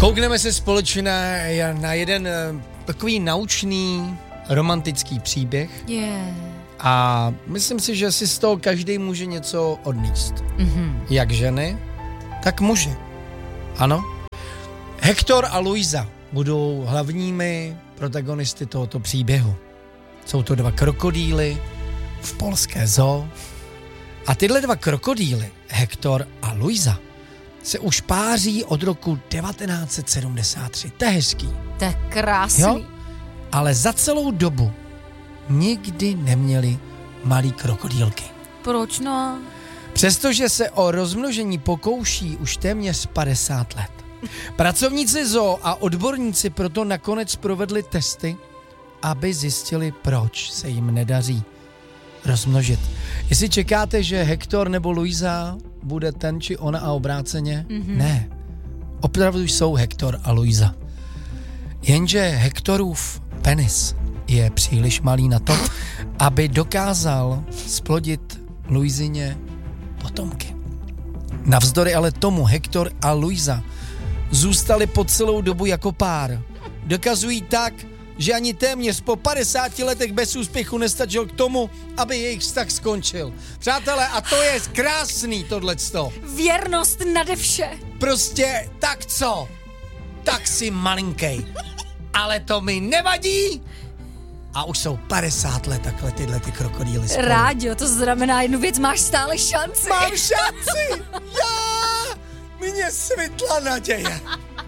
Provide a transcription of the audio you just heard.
Koukneme se společně na jeden takový naučný, romantický příběh. A myslím si, že si z toho každý může něco odníst. Jak ženy, tak muži. Ano. Hector a Luisa budou hlavními protagonisty tohoto příběhu. Jsou to 2 krokodýly v polské zoo. A tyhle 2 krokodýly, Hector a Luisa, se už páří od roku 1973. To je hezký. To je krásný. Jo? Ale za celou dobu nikdy neměli malý krokodýlky. Proč no? Přestože se o rozmnožení pokouší už téměř 50 let. Pracovníci zoo a odborníci proto nakonec provedli testy, aby zjistili, proč se jim nedaří rozmnožit. Jestli čekáte, že Hector nebo Luisa bude ten či ona a obráceně, ne. Opravdu jsou Hector a Luisa. Jenže Hectorův penis je příliš malý na to, aby dokázal splodit Luisině potomky. Navzdory ale tomu Hector a Luisa zůstali po celou dobu jako pár. Dokazují tak, že ani téměř po 50 letech bez úspěchu nestačil k tomu, aby jejich vztah skončil. Přátelé, a to je krásný tohleto. Věrnost nade vše. Prostě tak co? Tak si malinkej. Ale to mi nevadí. A už jsou 50 let takhle tyhle ty krokodýly spolu. Rádio, to znamená jednu věc, máš stále šanci. Mám šanci! Já! Mně svitla naděje.